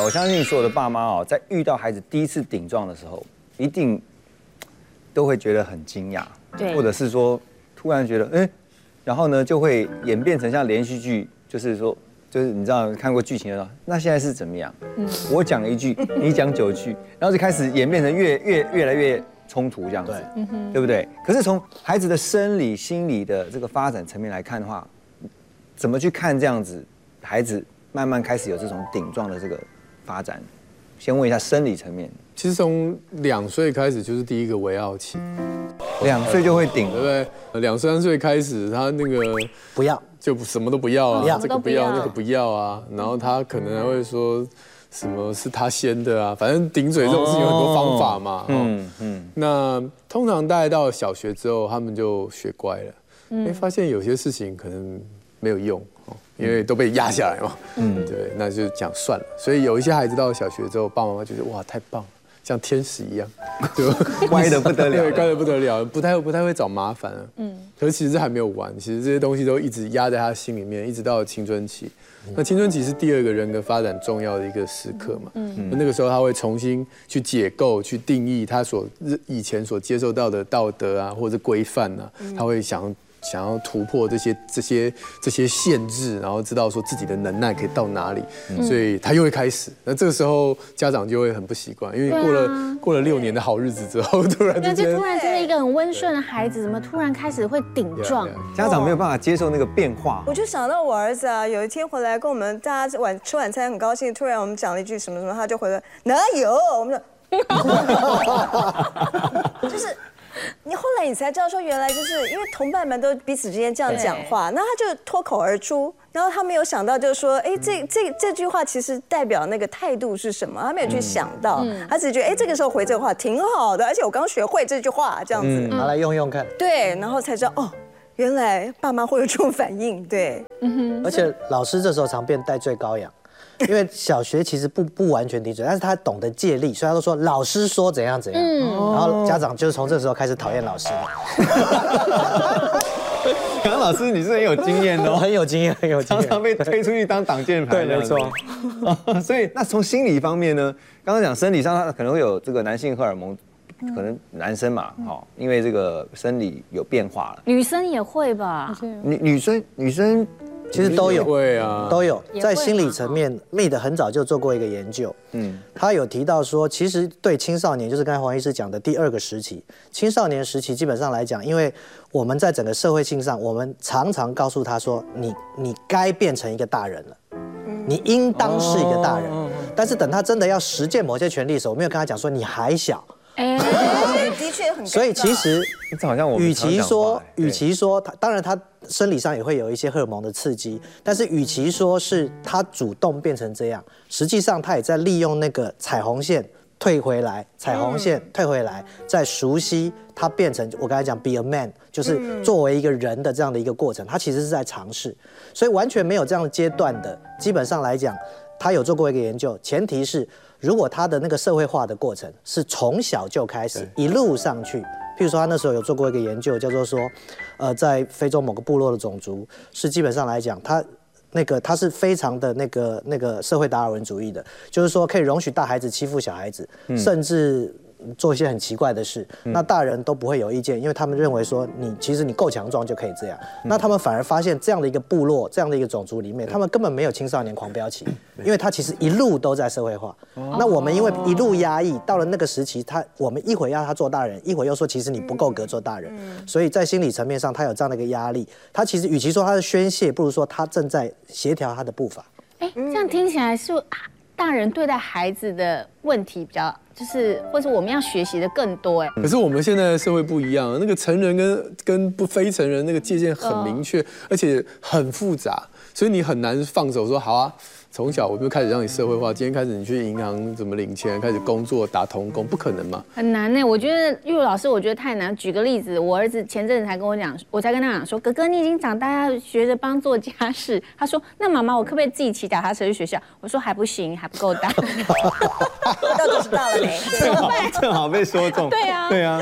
我相信所有的爸妈哦，在遇到孩子第一次顶撞的时候，一定都会觉得很惊讶， 对， 或者是说突然觉得然后呢就会演变成像连续剧，就是你知道看过剧情的，那现在是怎么样？我讲一句，你讲9句，然后就开始演变成越来越冲突这样子，对不对？可是从孩子的生理、心理的这个发展层面来看的话，怎么去看这样子孩子慢慢开始有这种顶撞的这个发展？先问一下生理层面。 其实从2岁开始就是第一个围绕期 ，2岁就会顶， 对不对？2、3岁开始，他那个不要， 就什么都不要啊，这个不要，那个不要啊，然后他可能还会说什么是他先的啊，反正顶嘴这种事情有很多方法嘛。那通常大概到小学之后，他们就学乖了，因为发现有些事情可能没有用。因为都被压下来嘛，对，那就讲算了。所以有一些孩子到了小学之后，爸爸妈妈觉得哇太棒了，像天使一样，就乖得不得了， 对，乖得不得了，不太会找麻烦了。可是其实这还没有完，其实这些东西都一直压在他心里面，一直到青春期。那青春期是第2个人格发展重要的一个时刻嘛，那个时候他会重新去解构、去定义他以前所接受到的道德啊，或者规范啊，他会想要突破这些限制，然后知道说自己的能耐可以到哪里，所以他又会开始。那这个时候家长就会很不习惯，因为过了6年的好日子之后，突然之间， 突然真的一个很温顺的孩子，怎么突然开始会顶撞？ 家长没有办法接受那个变化。 我就想到我儿子啊，有一天回来跟我们大家吃晚餐，很高兴，突然我们讲了一句什么什么，他就回来哪有？我们就就是。你后来你才知道说，原来就是因为同伴们都彼此之间这样讲话，那他就脱口而出，然后他没有想到就是说，这句话其实代表那个态度是什么，他没有去想到，他只是觉得这个时候回这个话挺好的，而且我刚学会这句话这样子， 拿来用用看。 对，然后才知道哦，原来爸妈会有这种反应，对， 而且老师这时候常变代罪羔羊。因为小学其实不完全顶嘴，但是他懂得借力，所以他都说老师说怎样怎样，然后家长就是从这时候开始讨厌老师。 杨老师，你是很有经验的， 很有经验， 常常被推出去当挡箭牌。 对，没错。 所以那从心理方面呢，刚刚讲生理上，他可能会有这个男性荷尔蒙，可能男生嘛，因为这个生理有变化了。 女生也会吧？ 女生。 其实都有， 会啊， 都有。在心理层面 ，Mead 很早就做过一个研究，他有提到说，其实对青少年，就是刚才黄医师讲的第2个时期，青少年时期基本上来讲，因为我们在整个社会性上，我们常常告诉他说，你该变成一个大人了，你应当是一个大人。但是等他真的要实践某些权利的时候，我没有跟他讲说你还小。 的确很。 所以其实， 好像我与其说他，当然他生理上也会有一些荷尔蒙的刺激，但是与其说是他主动变成这样，实际上他也在利用那个彩虹线退回来，彩虹线退回来，再熟悉他变成我刚才讲 be a man， 就是作为一个人的这样的一个过程，他其实是在尝试，所以完全没有这样的阶段的，基本上来讲，他有做过一个研究，前提是。如果他的那个社会化的过程是从小就开始一路上去，譬如说他那时候有做过一个研究，叫做说，在非洲某个部落的种族是基本上来讲，他是非常的那个社会达尔文主义的，就是说可以容许大孩子欺负小孩子，甚至做一些很奇怪的事，那大人都不会有意见，因为他们认为说其实你够强壮就可以这样。那他们反而发现这样的一个部落，这样的一个种族里面，他们根本没有青少年狂飙期，因为他其实一路都在社会化。那我们因为一路压抑，到了那个时期，我们一会要他做大人，一会又说其实你不够格做大人，所以在心理层面上，他有这样的一个压力。他其实与其说他是宣泄，不如说他正在协调他的步伐。 这样听起来是大人对待孩子的问题比较，就是或者我们要学习的更多可是我们现在的社会不一样，那个成人跟不非成人那个界限很明确，而且很复杂，所以你很难放手说好啊。从小我就开始让你社会化，今天开始你去银行怎么领钱，开始工作打童工，不可能嘛？ 很难呢，我觉得玉茹老师，我觉得太难。举个例子，我儿子前阵子才跟我讲，我才跟他讲说，哥哥你已经长大，要学着帮做家事。他说，那妈妈我可不可以自己骑脚踏车去学校？我说还不行，还不够大。 到底是大了没？ 怎么办？ 正好被说中。 对啊， 对啊。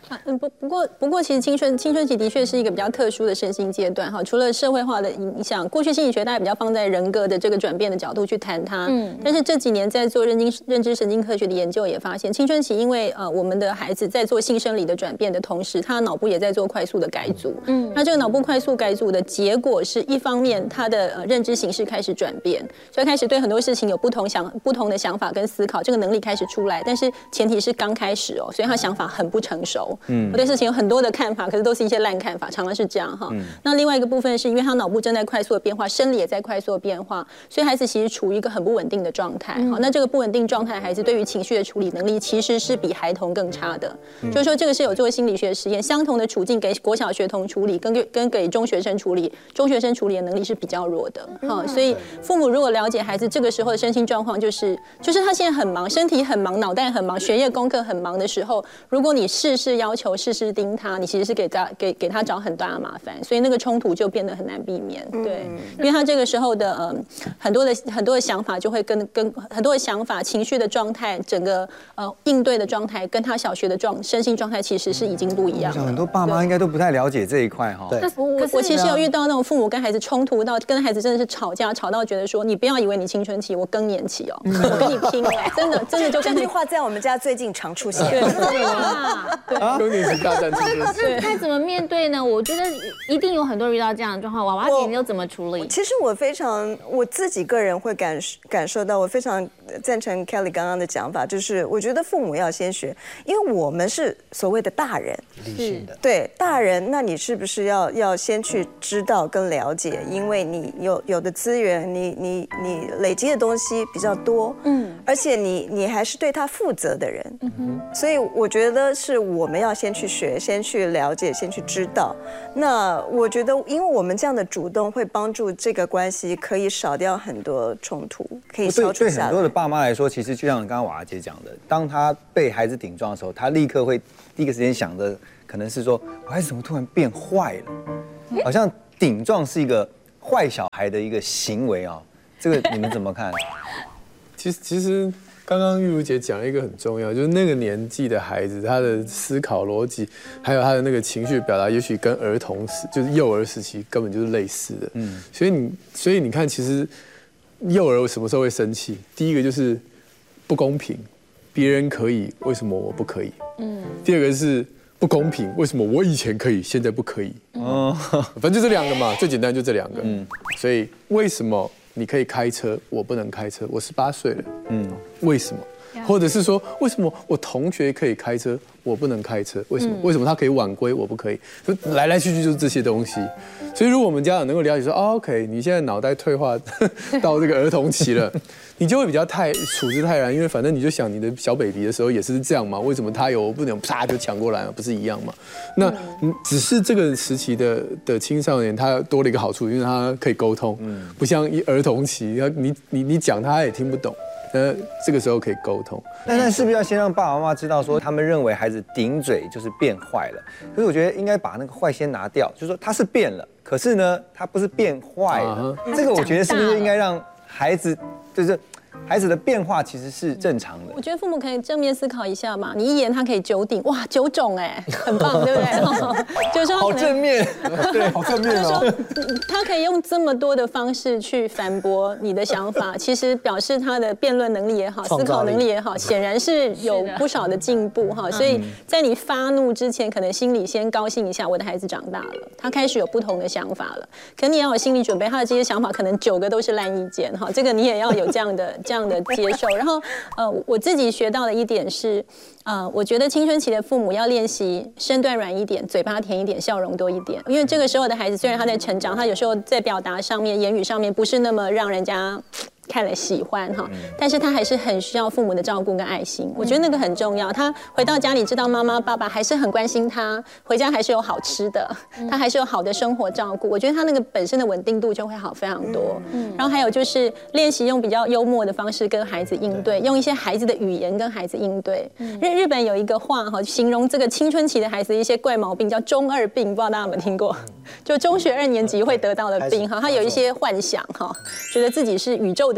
不过，其实青春期的确是一个比较特殊的身心阶段哈。除了社会化的影响，过去心理学大概比较放在人格的这个转变的角度去谈它。但是这几年在做认知神经科学的研究也发现，青春期因为我们的孩子在做性生理的转变的同时，他的脑部也在做快速的改组。那这个脑部快速改组的结果是一方面他的认知形式开始转变，所以开始对很多事情有不同的想法跟思考，这个能力开始出来。但是前提是刚开始所以他想法很不成熟。我对事情有很多的看法，可是都是一些烂看法，常常是这样哈。那另外一个部分是因为他脑部正在快速的变化，生理也在快速的变化，所以孩子其实处于一个很不稳定的状态。那这个不稳定状态的孩子对于情绪的处理能力其实是比孩童更差的。就是说这个是有做心理学实验，相同的处境给国小学童处理跟给中学生处理，中学生处理的能力是比较弱的。所以父母如果了解孩子这个时候的身心状况，就是他现在很忙，身体很忙，脑袋很忙，学业功课很忙的时候，如果你事事要求，事事盯他，你其实是给他找很大的麻烦，所以那个冲突就变得很难避免。对，因为他这个时候的很多的想法就会跟很多的想法、情绪的状态，整个应对的状态，跟他小学的身心状态其实是已经不一样了。 很多爸妈应该都不太了解这一块哈。 对， 我其实有遇到那种父母跟孩子冲突到跟孩子真的是吵架，吵到觉得说你不要以为你青春期，我更年期我跟你拼了，真的就这句话在我们家最近常出现。 对， 更年期大战青春期。 该怎么面对呢？我觉得一定有很多人遇到这样的状况。娃娃姐，你又怎么处理？ 其实我自己个人会感受到，我非常赞成 Kelly 刚刚的讲法，就是我觉得父母要先学，因为我们是所谓的大人， 理性的， 对大人，那你是不是要先去知道跟了解？因为你有的资源，你累积的东西比较多，而且你还是对他负责的人，所以我觉得是我们要先去学，先去了解，先去知道。那我觉得，因为我们这样的主动会帮助这个关系可以少掉很多冲突，可以消除下来。 对很多的爸妈来说，其实就像刚刚娃娃姐讲的，当他被孩子顶撞的时候，他立刻会第一个时间想的可能是说，我孩子怎么突然变坏了？好像顶撞是一个坏小孩的一个行为啊。这个你们怎么看？ 其实刚刚玉如姐讲了一个很重要，就是那个年纪的孩子，他的思考逻辑，还有他的那个情绪表达，也许跟儿童时就是幼儿时期根本就是类似的。所以你看，其实幼儿什么时候会生气？第一个就是不公平，别人可以，为什么我不可以？第二个是不公平，为什么我以前可以，现在不可以？反正就这两个嘛，最简单就这两个。所以为什么你可以开车，我不能开车？我18岁了，为什么？或者是说，为什么我同学可以开车，我不能开车？为什么？为什么他可以晚归，我不可以？就来来去去就是这些东西。所以如果我们家长能够了解说，OK， 你现在脑袋退化到这个儿童期了，你就会比较处之泰然，因为反正你就想你的小 baby 的时候也是这样嘛，为什么他有我不能啪就抢过来了，不是一样嘛？那只是这个时期的青少年他多了一个好处，因为他可以沟通，不像儿童期，你讲他也听不懂。这个时候可以沟通， 但是不是要先让爸爸妈妈知道说，他们认为孩子顶嘴就是变坏了？可是我觉得应该把那个坏先拿掉，就是说他是变了，可是呢，他不是变坏了。这个我觉得是不是应该让孩子，就是孩子的变化其实是正常的。 我觉得父母可以正面思考一下嘛，你一言他可以9鼎，哇，9种哎，很棒，对不对？就是说好正面，对，好正面哦。 他可以用这么多的方式去反驳你的想法，其实表示他的辩论能力也好，思考能力也好，显然是有不少的进步哈。所以在你发怒之前，可能心里先高兴一下，我的孩子长大了，他开始有不同的想法了。可你要有心理准备，他的这些想法可能9个都是烂意见哈，这个你也要有这样的接受。然后我自己学到的一点是，我觉得青春期的父母要练习身段软一点，嘴巴甜一点，笑容多一点。因为这个时候的孩子虽然他在成长，他有时候在表达上面、言语上面不是那么让人家看了喜欢哈，但是他还是很需要父母的照顾跟爱心，我觉得那个很重要。他回到家里知道妈妈爸爸还是很关心他，回家还是有好吃的，他还是有好的生活照顾，我觉得他那个本身的稳定度就会好非常多。然后还有就是练习用比较幽默的方式跟孩子应对，用一些孩子的语言跟孩子应对。日本有一个话哈，形容这个青春期的孩子的一些怪毛病叫中二病，不知道大家有没有听过？就中学2年级会得到的病哈，他有一些幻想哈，觉得自己是宇宙的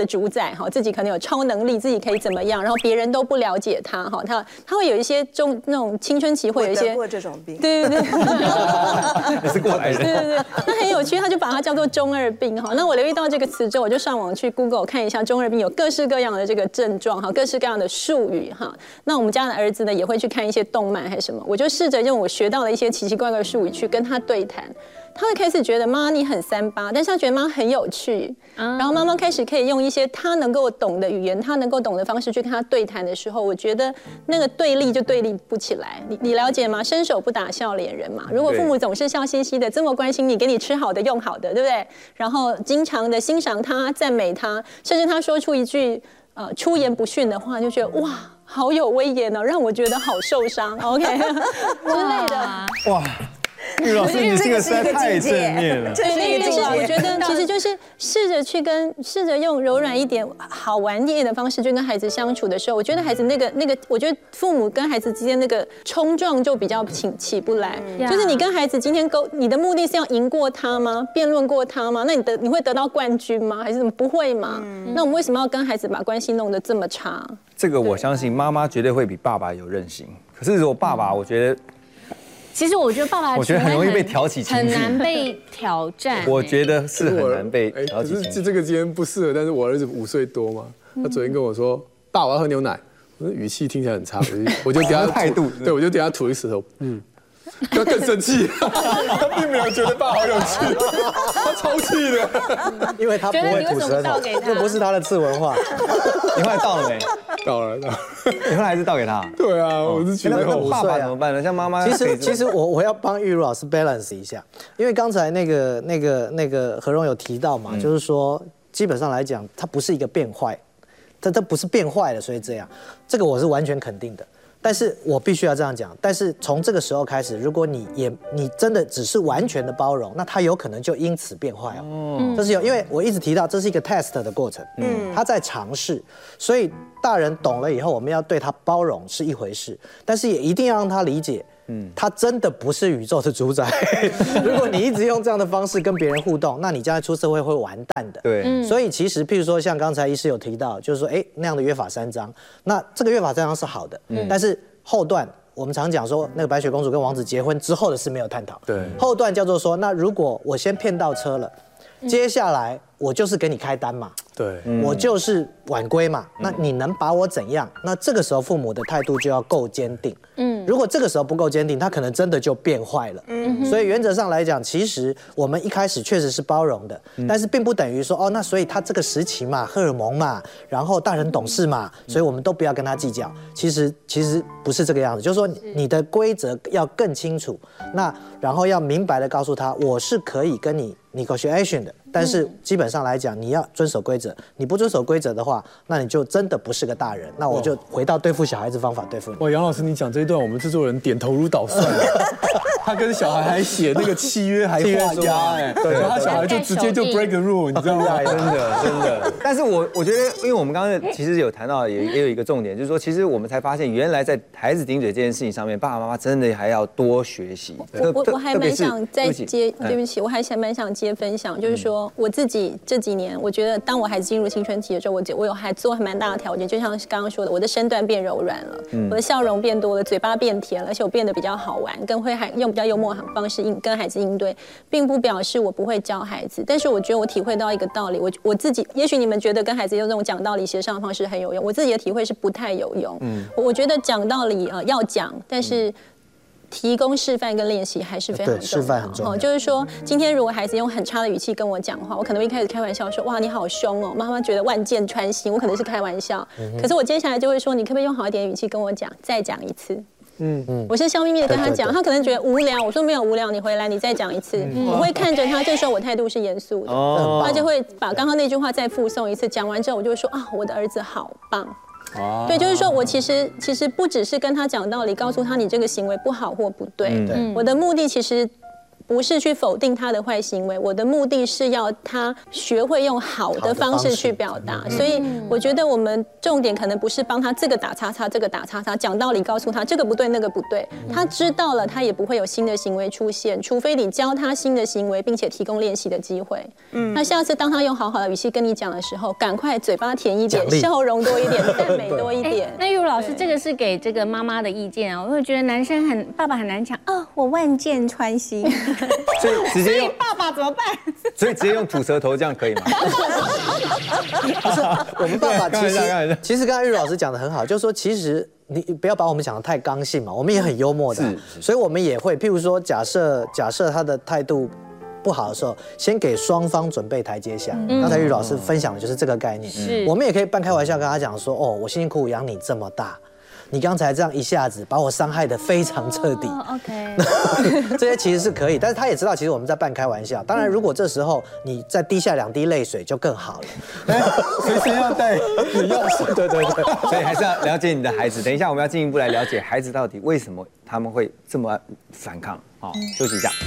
的主宰哈，自己可能有超能力，自己可以怎么样，然后别人都不了解他哈，他会有一些那种青春期会有一些得过这种病， 对对对， 也是过来对的。 对对，那很有趣，他就把它叫做中二病哈。那我留意到这个词之后，我就上网去 Google 看一下中二病有各式各样的这个症状哈，各式各样的术语哈。那我们家的儿子呢也会去看一些动漫还是什么，我就试着用我学到的一些奇奇怪怪的术语去跟他对谈。他会开始觉得妈你很38，但是他觉得妈很有趣，然后妈妈开始可以用一些他能够懂的语言，他能够懂的方式去跟他对谈的时候，我觉得那个对立就对立不起来。你了解吗？伸手不打笑脸人嘛。如果父母总是笑嘻嘻的，这么关心你，给你吃好的用好的，对不对？然后经常的欣赏他、赞美他，甚至他说出一句出言不逊的话，就觉得哇好有威严哦，让我觉得好受伤，OK 之类的。 哇，玉老师，你这个实在太正面了。 这是一个境界。 我觉得其实就是试着用柔软一点、好玩一点的方式去跟孩子相处的时候，我觉得孩子那个，我觉得父母跟孩子之间那个冲撞就比较起不来。就是你跟孩子今天你的目的是要赢过他吗？辩论过他吗？那你会得到冠军吗？还是怎么？不会嘛？那我们为什么要跟孩子把关系弄得这么差？ 这个我相信妈妈绝对会比爸爸有韧性。可是如果爸爸，我觉得。 其实我觉得爸爸， 我觉得很容易被挑起情绪， 很难被挑战。 我觉得是很难被挑起情绪。 可是这个今天不适合，但是我儿子5岁多嘛，他昨天跟我说：“爸，我要喝牛奶。”我说语气听起来很差，我就给他态度， 对，我就给他吐一舌头，他更生气，他并没有觉得爸好有趣，他超气的， 因为他不会吐舌头，这不是他的次文化。 你后来倒了没？ 倒了。 你后来还是倒给他？ 对啊，我是觉得那爸爸怎么办呢？像妈妈， 其实我要帮玉如老师 balance 一下，因为刚才那个何荣有提到嘛，就是说基本上来讲，他不是一个变坏，他不是变坏了，所以这样，这个我是完全肯定的。但是我必须要这样讲，但是从这个时候开始，如果你真的只是完全的包容，那他有可能就因此变坏哦。这是因为我一直提到这是一个 test 的过程，他在尝试，所以大人懂了以后，我们要对他包容是一回事，但是也一定要让他理解。他真的不是宇宙的主宰。如果你一直用这样的方式跟别人互动，那你将来出社会会完蛋的。 对， 所以其实譬如说像刚才医师有提到，就是说，那样的约法三章，那这个约法三章是好的，但是后段我们常讲说，那个白雪公主跟王子结婚之后的事没有探讨。 对， 后段叫做说，那如果我先骗到车了，接下来我就是给你开单嘛。 对， 我就是晚归嘛，那你能把我怎样？那这个时候父母的态度就要够坚定。如果这个时候不够坚定，他可能真的就变坏了。所以原则上来讲，其实我们一开始确实是包容的，但是并不等于说那所以他这个时期嘛，荷尔蒙嘛，然后大人懂事嘛，所以我们都不要跟他计较。其实不是这个样子，就是说你的规则要更清楚，那然后要明白的告诉他，我是可以跟你negotiation 的，但是基本上来讲，你要遵守规则。你不遵守规则的话，那你就真的不是个大人。那我就回到对付小孩子方法对付你。 哇，杨老师，你讲这一段，我们制作人点头如捣蒜。他跟小孩还写那个契约，还画押，对，他小孩就直接就 break the rule， 你知道吗？ 真的。但是我觉得，因为我们刚刚其实有谈到，也有一个重点，就是说，其实我们才发现，原来在孩子顶嘴这件事情上面，爸爸妈妈真的还要多学习。 我还蛮想再接，对不起，我还蛮想接分享，就是说我自己这几年，我觉得当我孩子进入青春期的时候，我有还做蛮大的调整，就像刚刚说的，我的身段变柔软了，我的笑容变多了，嘴巴变甜了，而且我变得比较好玩，更会用比较幽默的方式跟孩子应对，并不表示我不会教孩子，但是我觉得我体会到一个道理，我自己，也许你们觉得跟孩子用这种讲道理协商的方式很有用，我自己的体会是不太有用。我觉得讲道理要讲，但是提供示范跟练习还是非常重要。 对，示范很重要。 就是说，今天如果孩子用很差的语气跟我讲话，我可能会一开始开玩笑说：“哇，你好凶哦！”妈妈觉得万箭穿心，我可能是开玩笑。可是我接下来就会说：“你可不可以用好一点的语气跟我讲，再讲一次？”我是笑眯眯的跟他讲，他可能觉得无聊，我说没有无聊，你回来你再讲一次。我会看着他，这时候我态度是严肃的，他就会把刚刚那句话再复诵一次。讲完之后，我就会说：“啊，我的儿子好棒。”对，就是说我其实不只是跟他讲道理，告诉他你这个行为不好或不对。我的目的其实不是去否定他的坏行为，我的目的是要他学会用好的方式去表达。所以我觉得我们重点可能不是帮他这个打叉叉，这个打叉叉，讲道理告诉他这个不对那个不对，他知道了，他也不会有新的行为出现，除非你教他新的行为，并且提供练习的机会。那下次当他用好好的语气跟你讲的时候，赶快嘴巴甜一点，笑容多一点，赞美多一点。 那玉如老师，这个是给这个妈妈的意见啊，我会觉得男生爸爸很难讲哦，我万箭穿心。 所以直接用爸爸怎么办？ 所以直接用吐舌头这样可以吗？ 不是，我们爸爸其实刚才玉如老师讲的很好，就是说其实你不要把我们讲的太刚性嘛，我们也很幽默的，所以我们也会，譬如说假设他的态度不好的时候，先给双方准备台阶下。刚才玉如老师分享的就是这个概念，我们也可以半开玩笑跟他讲说，哦，我辛辛苦苦养你这么大。你刚才这样一下子把我伤害得非常彻底。 OK， 这些其实是可以，但是他也知道，其实我们在半开玩笑。当然，如果这时候你再滴下2滴泪水，就更好了。 随时要带你钥匙，对。 所以还是要了解你的孩子。等一下，我们要进一步来了解孩子到底为什么他们会这么反抗。好，休息一下。